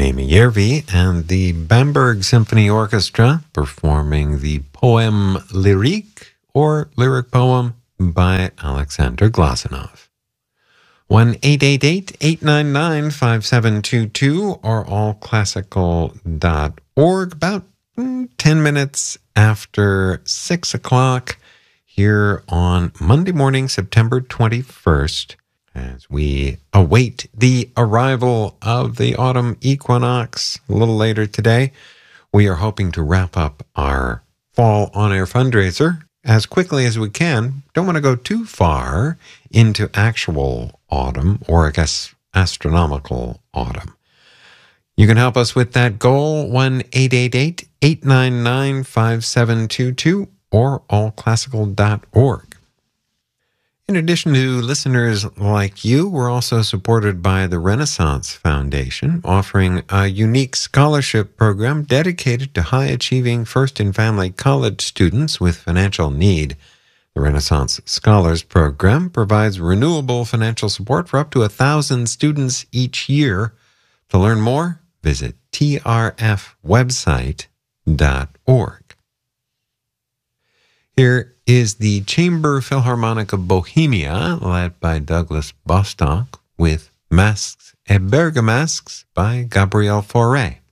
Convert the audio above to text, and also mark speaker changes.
Speaker 1: Amy Järvi and the Bamberg Symphony Orchestra performing the Poème lyrique or lyric poem by Alexander Glazunov. 1-888-899-5722 or allclassical.org. About 10 minutes after 6 o'clock here on Monday morning, September 21st, as we await the arrival of the autumn equinox a little later today. We are hoping to wrap up our fall on-air fundraiser as quickly as we can. Don't want to go too far into actual autumn, or I guess astronomical autumn. You can help us with that goal, 1-888-899-5722 or allclassical.org. In addition to listeners like you, we're also supported by the Renaissance Foundation, offering a unique scholarship program dedicated to high-achieving first-in-family college students with financial need. The Renaissance Scholars Program provides renewable financial support for up to 1,000 students each year. To learn more, visit trfwebsite.org. Here is the Chamber Philharmonic of Bohemia, led by Douglas Bostock, with Masques et Bergamasques by Gabriel Fauré.